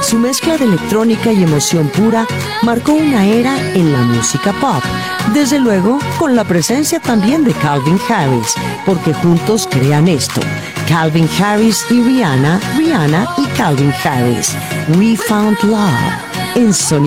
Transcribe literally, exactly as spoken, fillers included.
Su mezcla de electrónica y emoción pura marcó una era en la música pop. Desde luego, con la presencia también de Calvin Harris, porque juntos crean esto. Calvin Harris y Rihanna, Rihanna y Calvin Harris. We Found Love en Sonido